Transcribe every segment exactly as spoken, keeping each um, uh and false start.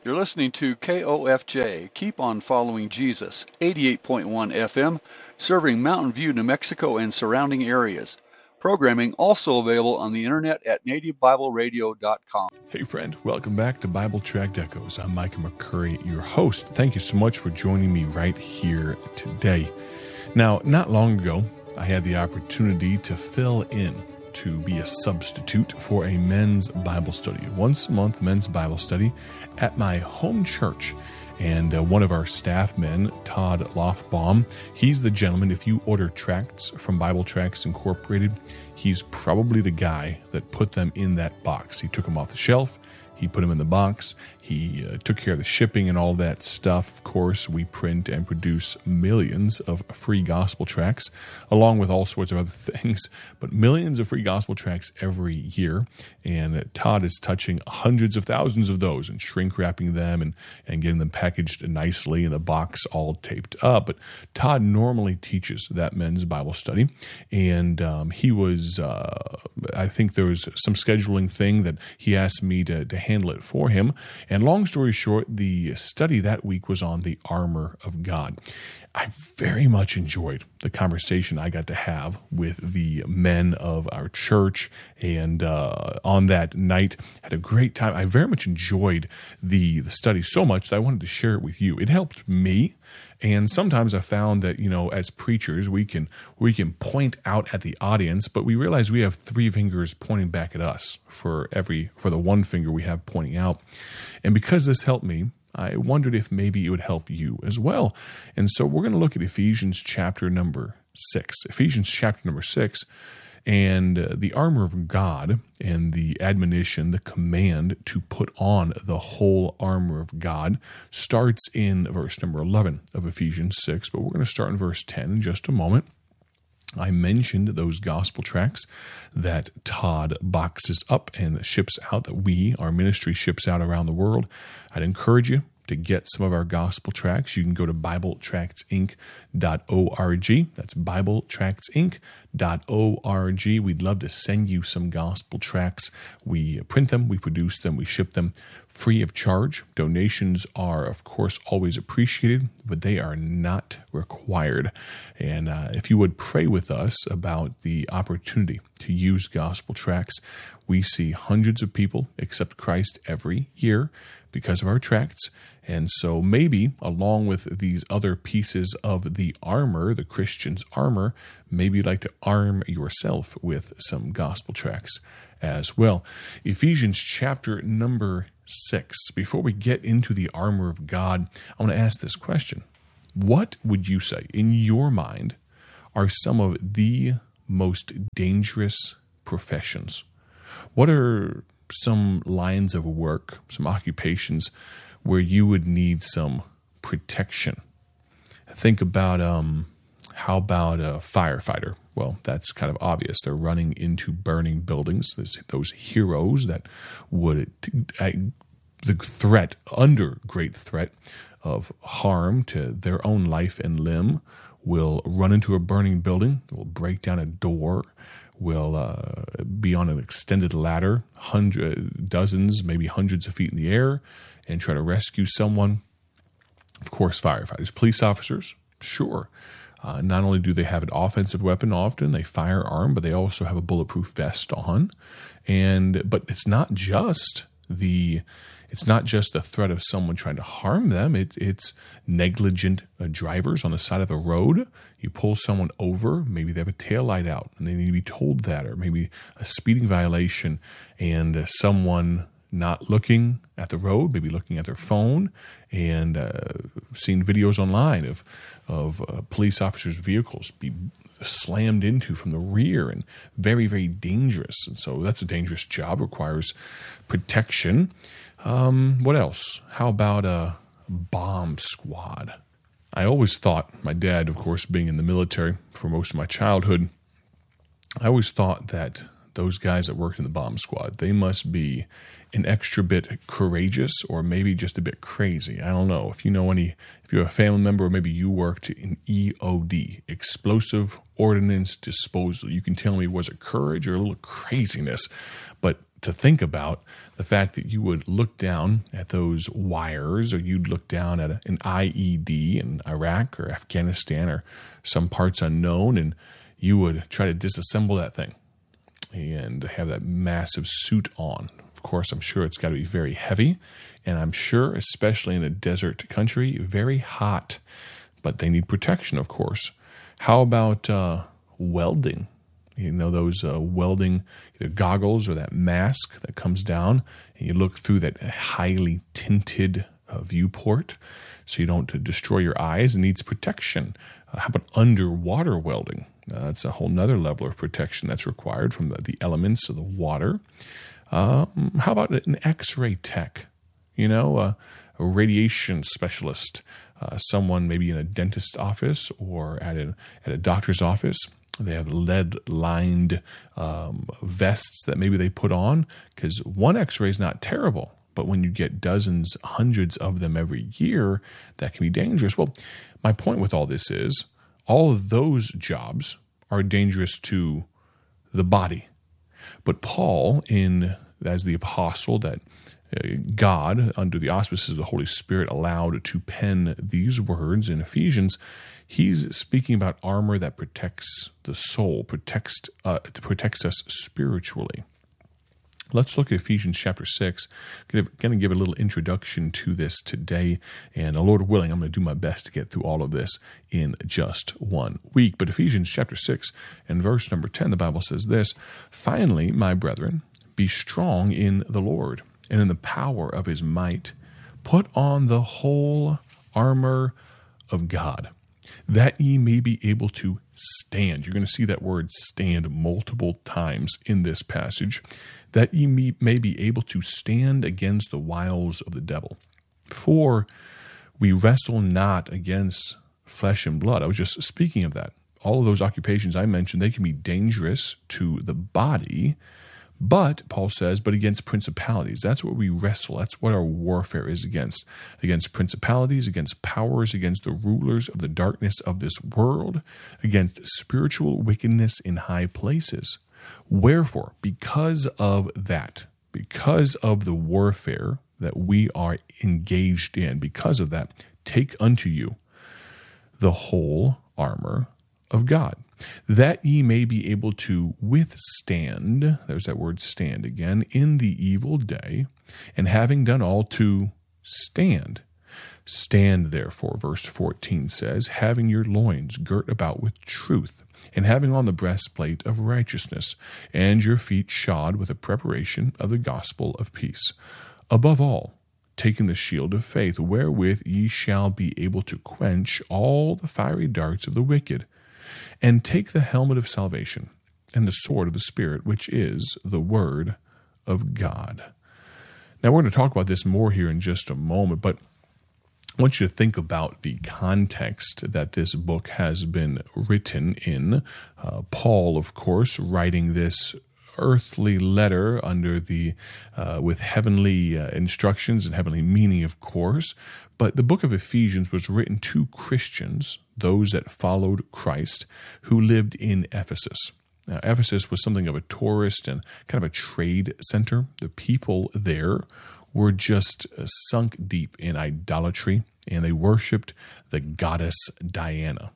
You're listening to K O F J, Keep on Following Jesus, eighty-eight point one F M, serving Mountain View, New Mexico and surrounding areas. Programming also available on the internet at native bible radio dot com. Hey friend, welcome back to Bible Tract Echoes. I'm Micah McCurry, your host. Thank you so much for joining me right here today. Now, not long ago, I had the opportunity to fill in to be a substitute for a men's Bible study, once a month men's Bible study at my home church. And uh, one of our staff men, Todd Lofbaum, he's the gentleman, if you order tracts from Bible Tracts Incorporated, he's probably the guy that put them in that box. He took them off the shelf. He put them in the box. He uh, took care of the shipping and all that stuff. Of course, we print and produce millions of free gospel tracts, along with all sorts of other things, but millions of free gospel tracts every year. And Todd is touching hundreds of thousands of those and shrink wrapping them and, and getting them packaged nicely in the box, all taped up. But Todd normally teaches that men's Bible study. And um, he was, uh, I think there was some scheduling thing that he asked me to, to handle it for him. And long story short, the study that week was on the armor of God. I very much enjoyed the conversation I got to have with the men of our church, and uh, on that night, had a great time. I very much enjoyed the, the study so much that I wanted to share it with you. It helped me, and sometimes I found that, you know, as preachers, we can we can point out at the audience, but we realize we have three fingers pointing back at us for every for the one finger we have pointing out. And because this helped me, I wondered if maybe it would help you as well. And so we're going to look at Ephesians chapter number six. Ephesians chapter number six, and uh, the armor of God and the admonition, the command to put on the whole armor of God starts in verse number eleven of Ephesians six, but we're going to start in verse ten in just a moment. I mentioned those gospel tracts that Todd boxes up and ships out, that we, our ministry, ships out around the world. I'd encourage you to get some of our gospel tracts. You can go to bible tracts inc dot org. That's bible tracts inc dot org. We'd love to send you some gospel tracts. We print them, we produce them, we ship them free of charge. Donations are, of course, always appreciated, but they are not required. And uh, if you would pray with us about the opportunity to use gospel tracts, we see hundreds of people accept Christ every year because of our tracts. And so maybe, along with these other pieces of the armor, the Christian's armor, maybe you'd like to arm yourself with some gospel tracts as well. Ephesians chapter number six. Before we get into the armor of God, I want to ask this question. What would you say, in your mind, are some of the most dangerous professions? What are some lines of work, some occupations where you would need some protection? Think about, um, how about a firefighter? Well, that's kind of obvious. They're running into burning buildings. There's those heroes that would, uh, the threat, under great threat of harm to their own life and limb, will run into a burning building, will break down a door, will uh, be on an extended ladder, hundred, dozens, maybe hundreds of feet in the air, and try to rescue someone. Of course, firefighters, police officers, sure. Uh, not only do they have an offensive weapon often, a firearm, but they also have a bulletproof vest on. And but it's not just the it's not just the threat of someone trying to harm them. It, it's negligent uh, drivers on the side of the road. You pull someone over, maybe they have a taillight out, and they need to be told that, or maybe a speeding violation, and uh, someone not looking at the road, maybe looking at their phone, and uh, seen videos online of of uh, police officers' vehicles be slammed into from the rear, and very, very dangerous. And so that's a dangerous job, requires protection. Um, what else? How about a bomb squad? I always thought, my dad, of course, being in the military for most of my childhood, I always thought that those guys that worked in the bomb squad, they must be an extra bit courageous, or maybe just a bit crazy. I don't know. If you know any, if you're a family member, or maybe you worked in E O D, Explosive Ordnance Disposal, you can tell me, was it courage or a little craziness? But to think about the fact that you would look down at those wires, or you'd look down at a, an I E D in Iraq or Afghanistan or some parts unknown, and you would try to disassemble that thing and have that massive suit on. Of course, I'm sure it's got to be very heavy, and I'm sure, especially in a desert country, very hot. But they need protection, of course. How about uh, welding? You know, those uh, welding either goggles or that mask that comes down, and you look through that highly tinted uh, viewport so you don't uh, destroy your eyes. It needs protection. Uh, how about underwater welding? Uh, that's a whole nother level of protection that's required from the, the elements of the water. Um, how about an X-ray tech? You know, uh, a radiation specialist, uh, someone maybe in a dentist's office or at a, at a doctor's office. They have lead-lined um, vests that maybe they put on, because one X-ray is not terrible, but when you get dozens, hundreds of them every year, that can be dangerous. Well, my point with all this is all of those jobs are dangerous to the body. But Paul, in as the apostle that God, under the auspices of the Holy Spirit, allowed to pen these words in Ephesians, he's speaking about armor that protects the soul, protects uh, protects us spiritually. Let's look at Ephesians chapter six. I'm going to give a little introduction to this today, and the Lord willing, I'm going to do my best to get through all of this in just one week. But Ephesians chapter six and verse number ten, the Bible says this: "Finally, my brethren, be strong in the Lord and in the power of his might. Put on the whole armor of God, that ye may be able to stand." You're going to see that word stand multiple times in this passage. "That ye may be able to stand against the wiles of the devil. For we wrestle not against flesh and blood." I was just speaking of that. All of those occupations I mentioned, they can be dangerous to the body. But, Paul says, but against principalities. That's what we wrestle. That's what our warfare is against. Against principalities, against powers, against the rulers of the darkness of this world, against spiritual wickedness in high places. Wherefore, because of that, because of the warfare that we are engaged in, because of that, take unto you the whole armor of God, that ye may be able to withstand, there's that word stand again, in the evil day, and having done all, to stand. Stand therefore, verse fourteen says, having your loins girt about with truth, and having on the breastplate of righteousness, and your feet shod with the preparation of the gospel of peace. Above all, taking the shield of faith, wherewith ye shall be able to quench all the fiery darts of the wicked, and take the helmet of salvation and the sword of the Spirit, which is the word of God. Now, we're going to talk about this more here in just a moment, but I want you to think about the context that this book has been written in. Uh, Paul, of course, writing this earthly letter under the uh, with heavenly uh, instructions and heavenly meaning, of course. But the book of Ephesians was written to Christians, those that followed Christ, who lived in Ephesus. Now, Ephesus was something of a tourist and kind of a trade center. The people there were just sunk deep in idolatry, and they worshipped the goddess Diana.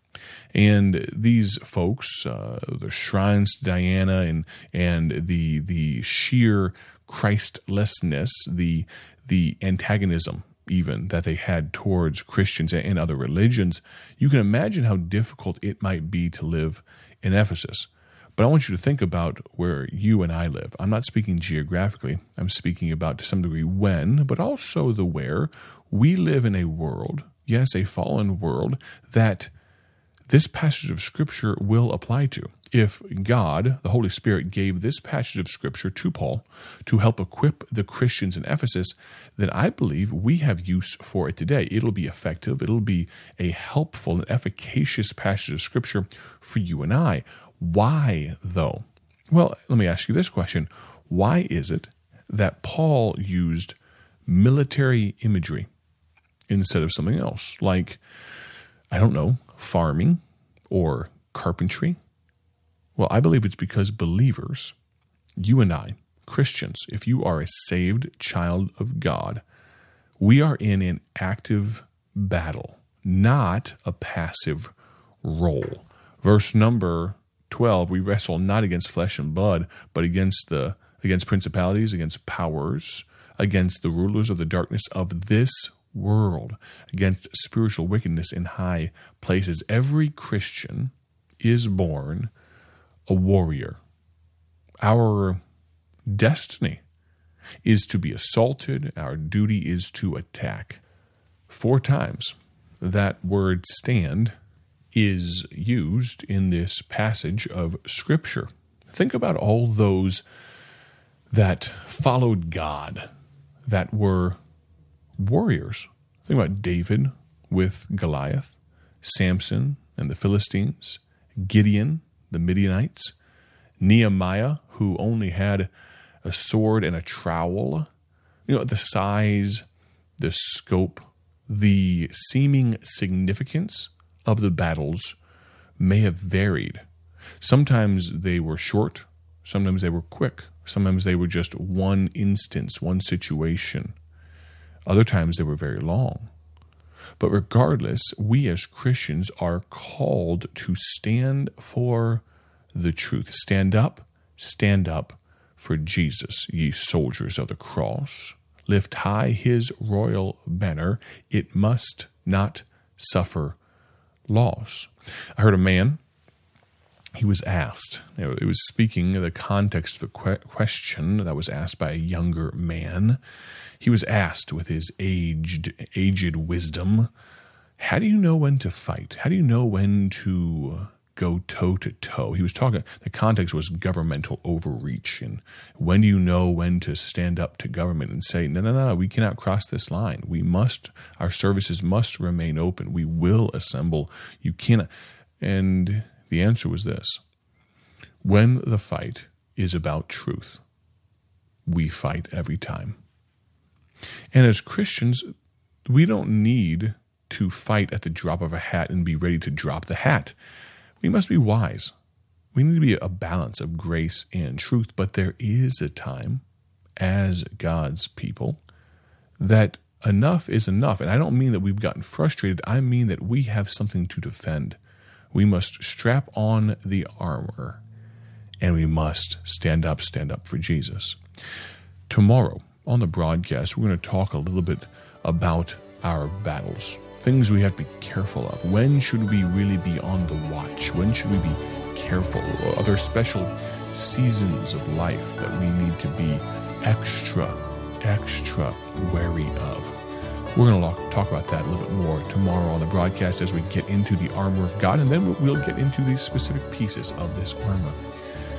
And these folks, uh, the shrines to Diana and and the the sheer Christlessness, the the antagonism even that they had towards Christians and other religions, you can imagine how difficult it might be to live in Ephesus. But I want you to think about where you and I live. I'm not speaking geographically. I'm speaking about, to some degree, when, but also the where. We live in a world, yes, a fallen world, that this passage of Scripture will apply to. If God, the Holy Spirit, gave this passage of Scripture to Paul to help equip the Christians in Ephesus, then I believe we have use for it today. It'll be effective. It'll be a helpful and efficacious passage of Scripture for you and I. Why, though? Well, let me ask you this question. Why is it that Paul used military imagery instead of something else, like, I don't know, farming or carpentry? Well, I believe it's because believers, you and I, Christians, if you are a saved child of God, we are in an active battle, not a passive role. Verse number twelve, we wrestle not against flesh and blood, but against the against principalities, against powers, against the rulers of the darkness of this world, against spiritual wickedness in high places. Every Christian is born a warrior. Our destiny is to be assaulted. Our duty is to attack. Four times that word stand is used in this passage of Scripture. Think about all those that followed God, that were warriors. Think about David with Goliath, Samson and the Philistines, Gideon, the Midianites, Nehemiah, who only had a sword and a trowel. You know, the size, the scope, the seeming significance of the battles may have varied. Sometimes they were short, sometimes they were quick, sometimes they were just one instance, one situation. Other times they were very long. But regardless, we as Christians are called to stand for the truth. Stand up, stand up for Jesus, ye soldiers of the cross. Lift high his royal banner. It must not suffer loss. I heard a man, he was asked, you know, it was speaking in the context of a que- question that was asked by a younger man. He was asked with his aged, aged wisdom, how do you know when to fight? How do you know when to go toe to toe? He was talking, the context was governmental overreach. And when do you know when to stand up to government and say, no, no, no, we cannot cross this line. We must, our services must remain open. We will assemble. You cannot. And the answer was this: when the fight is about truth, we fight every time. And as Christians, we don't need to fight at the drop of a hat and be ready to drop the hat. We must be wise. We need to be a balance of grace and truth, but there is a time as God's people that enough is enough. And I don't mean that we've gotten frustrated. I mean that we have something to defend. We must strap on the armor, and we must stand up, stand up for Jesus. Tomorrow on the broadcast, we're going to talk a little bit about our battles, things we have to be careful of. When should we really be on the watch? When should we be careful? Are there special seasons of life that we need to be extra, extra wary of? We're going to talk about that a little bit more tomorrow on the broadcast as we get into the armor of God, and then we'll get into the specific pieces of this armor.